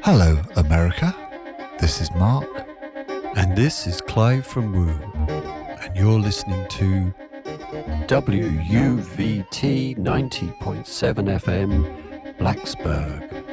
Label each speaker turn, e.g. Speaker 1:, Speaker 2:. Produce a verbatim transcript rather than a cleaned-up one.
Speaker 1: Hello, America. This is Mark.
Speaker 2: And this is Clive from Woo. And you're listening to
Speaker 3: W U V T ninety point seven F M, Blacksburg.